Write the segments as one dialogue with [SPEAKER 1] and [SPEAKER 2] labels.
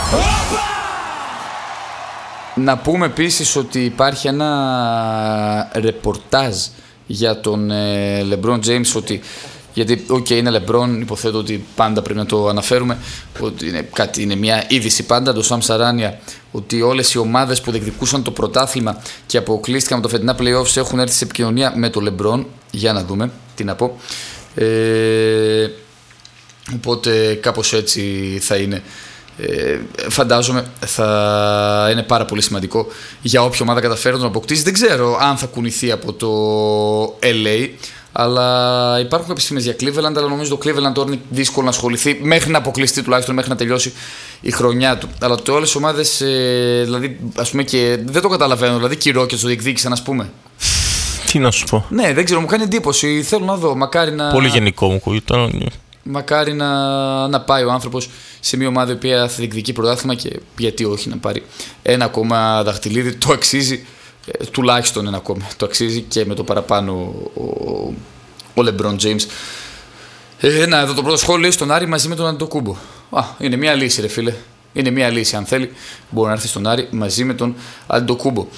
[SPEAKER 1] Να πούμε επίσης ότι υπάρχει ένα ρεπορτάζ για τον LeBron James, ότι γιατί είναι LeBron, υποθέτω ότι πάντα πρέπει να το αναφέρουμε, ότι είναι μια είδηση πάντα, το Sam Sarania, ότι όλες οι ομάδες που διεκδικούσαν το πρωτάθλημα και αποκλείστηκαν με το φετινά playoffs έχουν έρθει σε επικοινωνία με το LeBron. Για να δούμε τι να πω. Οπότε κάπως έτσι θα είναι. Φαντάζομαι θα είναι πάρα πολύ σημαντικό για όποια ομάδα καταφέρει να τον αποκτήσει. Δεν ξέρω αν θα κουνηθεί από το LA, αλλά υπάρχουν επιστήμες για Cleveland, αλλά νομίζω το Cleveland τώρα είναι δύσκολο να ασχοληθεί μέχρι να αποκλειστεί, τουλάχιστον μέχρι να τελειώσει η χρονιά του. Αλλά το όλες οι ομάδες, δηλαδή, ας πούμε, και δεν το καταλαβαίνω, δηλαδή και οι Rockets το διεκδίκησαν, ας πούμε.
[SPEAKER 2] Τι να σου πω.
[SPEAKER 1] Ναι, δεν ξέρω, μου κάνει εντύπωση. Θέλω να δω. Μακάρι να.
[SPEAKER 2] Πολύ γενικό μου ακούγεται.
[SPEAKER 1] Μακάρι να πάει ο άνθρωπος σε μια ομάδα η οποία θα διεκδικεί πρωτάθλημα και γιατί όχι να πάρει ένα ακόμα δαχτυλίδι. Το αξίζει, τουλάχιστον ένα ακόμα. Το αξίζει και με το παραπάνω ο LeBron James. Να, εδώ το πρώτο σχόλιο στον Άρη μαζί με τον Αντετοκούμπο. Είναι μια λύση, ρε φίλε. Είναι μια λύση. Αν θέλει, μπορεί να έρθει στον Άρη μαζί με τον Αντετοκούμπο.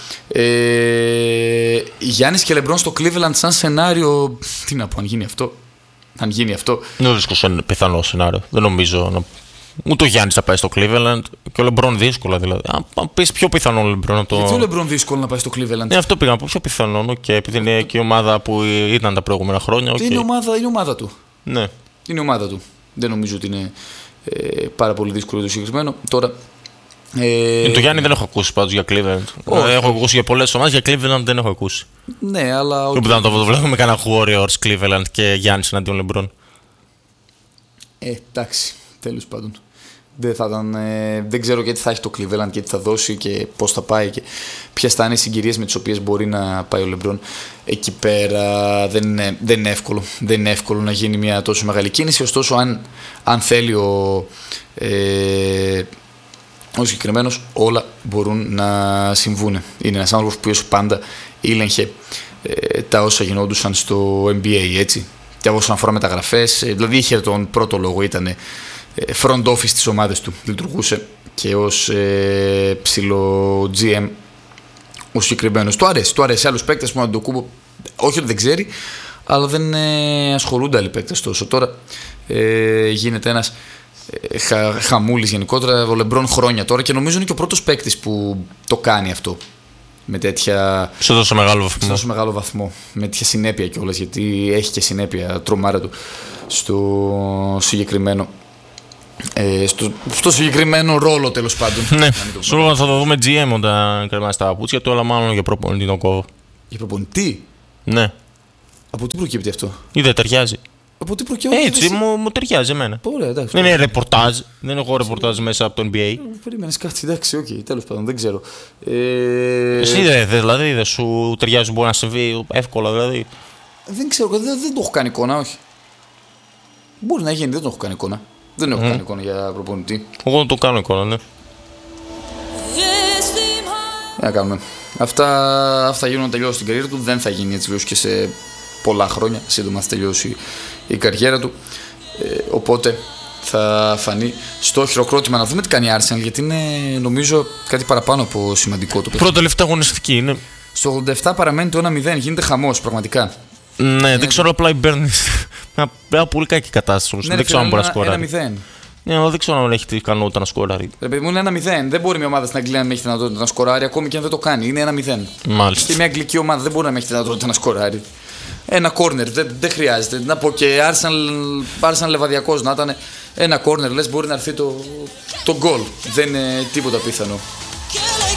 [SPEAKER 1] Γιάννης και LeBron στο Cleveland σαν σενάριο. Τι να πω, αν γίνει αυτό. Αν γίνει αυτό.
[SPEAKER 2] Δεν βρίσκω σε πιθανό σενάριο. Δεν νομίζω. Ούτε ο Γιάννης θα πάει στο Cleveland και ο LeBron δύσκολα δηλαδή. Αν πεις πιο πιθανό ο LeBron.
[SPEAKER 1] Γιατί ο LeBron δύσκολο να πάει στο Cleveland.
[SPEAKER 2] Αυτό πήγα να πω, πιο πιθανό. Και επειδή είναι και η ομάδα που ήταν τα προηγούμενα χρόνια.
[SPEAKER 1] Είναι η ομάδα του.
[SPEAKER 2] Ναι.
[SPEAKER 1] Είναι η ομάδα του. Δεν νομίζω ότι είναι πάρα πολύ δύσκολο το συγκεκριμένο. Τώρα.
[SPEAKER 2] Το Γιάννη δεν έχω ακούσει πάντως για Cleveland. Έχω ακούσει για πολλές ομάδες, για Cleveland δεν έχω ακούσει.
[SPEAKER 1] Ναι, αλλά.
[SPEAKER 2] Και που θα το βλέπουμε κανένα Warriors, Cleveland και Γιάννης εναντίον LeBron.
[SPEAKER 1] Εντάξει, τέλος πάντων. Δεν ξέρω και τι θα έχει το Cleveland και τι θα δώσει και πώς θα πάει και ποιες θα είναι οι συγκυρίες με τις οποίες μπορεί να πάει ο LeBron εκεί πέρα. Δεν είναι εύκολο. Δεν είναι εύκολο να γίνει μια τόσο μεγάλη κίνηση. Ωστόσο, αν θέλει ο συγκεκριμένος, όλα μπορούν να συμβούν. Είναι ένας άνθρωπος που πάντα ήλεγχε τα όσα γινόντουσαν στο NBA, έτσι. Και όσον αφορά μεταγραφές, δηλαδή είχε τον πρώτο λόγο, ήταν front office της ομάδας του. Λειτουργούσε και ως ψηλό GM ο συγκεκριμένος. Του αρέσει άλλους παίκτες που Αντετοκούμπο, όχι ότι δεν ξέρει, αλλά δεν ασχολούνται άλλοι παίκτες τόσο. Τώρα γίνεται ένας χαμούλης γενικότερα, ο LeBron χρόνια τώρα, και νομίζω είναι και ο πρώτος παίκτης που το κάνει αυτό με τέτοια.
[SPEAKER 2] Σε τόσο
[SPEAKER 1] μεγάλο βαθμό. Με τέτοια συνέπεια κιόλας, γιατί έχει και συνέπεια τρομάρα του στο συγκεκριμένο. Στο συγκεκριμένο ρόλο, τέλος πάντων.
[SPEAKER 2] Ναι, σίγουρα θα το δούμε GM όταν κρεμάσει τα παπούτσια του, αλλά μάλλον για προπονητή τον κόβω.
[SPEAKER 1] Για προπονητή?
[SPEAKER 2] Ναι.
[SPEAKER 1] Από τι προκύπτει αυτό?
[SPEAKER 2] Ή δεν ταιριάζει?
[SPEAKER 1] Από τι προκύπτει?
[SPEAKER 2] Έτσι, μου ταιριάζει εμένα.
[SPEAKER 1] Ωραία, εντάξει.
[SPEAKER 2] Δεν είναι ρεπορτάζ. Δεν έχω ρεπορτάζ μέσα από το NBA.
[SPEAKER 1] Περίμενες κάτι, εντάξει, τέλος πάντων, δεν ξέρω.
[SPEAKER 2] Εσύ δηλαδή δεν σου ταιριάζει, μπορεί να συμβεί εύκολα δηλαδή?
[SPEAKER 1] Δεν ξέρω, δεν το έχω κάνει εικόνα, όχι. Μπορεί να γίνει, δεν το έχω κάνει εικόνα. Δεν έχω κάνει εικόνα για προπονητή.
[SPEAKER 2] Εγώ το κάνω εικόνα, ναι.
[SPEAKER 1] Να κάνουμε. Αυτά γίνουν να τελειώσει την καριέρα του. Δεν θα γίνει έτσι και σε πολλά χρόνια. Σύντομα θα τελειώσει η καριέρα του. Οπότε θα φανεί στο χειροκρότημα. Να δούμε τι κάνει η Arsenal, γιατί είναι νομίζω κάτι παραπάνω από σημαντικό το
[SPEAKER 2] πρώτο τελευταία αγωνιστική είναι.
[SPEAKER 1] Στο 87 παραμένει το 1-0. Γίνεται χαμός πραγματικά.
[SPEAKER 2] Ναι, δεν ξέρω, απλά η Μπέρνη. Μια πολύ κακή κατάσταση όμως. Δεν ξέρω αν μπορεί να σκοράρει.
[SPEAKER 1] 1-0.
[SPEAKER 2] Ναι, αλλά δεν ξέρω αν έχει την ικανότητα να σκοράρει.
[SPEAKER 1] Παιδί μου, είναι 1-0. Δεν μπορεί μια ομάδα στην Αγγλία να έχει την δυνατότητα να σκοράρει, ακόμη και αν δεν το κάνει. Είναι 1-0.
[SPEAKER 2] Μάλιστα.
[SPEAKER 1] Και μια αγγλική ομάδα δεν μπορεί να έχει την δυνατότητα να σκοράρει. Ένα κόρνερ, δεν χρειάζεται. Να πω και Arsenal Λεβαδιακός να ήταν ένα κόρνερ, λες μπορεί να έρθει το γκολ. Δεν είναι τίποτα πιθανό.